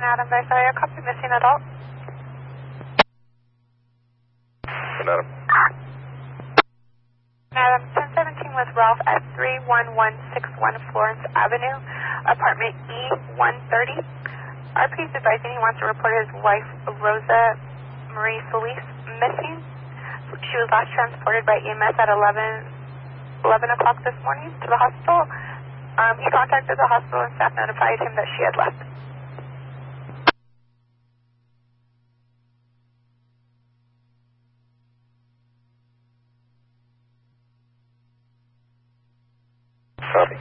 Adam Visalia, copy missing adult. Adam. Adam, 1017 with Ralph at 31161 Florence Avenue, apartment E130. RP is advising he wants to report his wife, Rosa Marie Felice, missing. She was last transported by EMS at 11 o'clock this morning to the hospital. He contacted the hospital and staff notified him that she had left.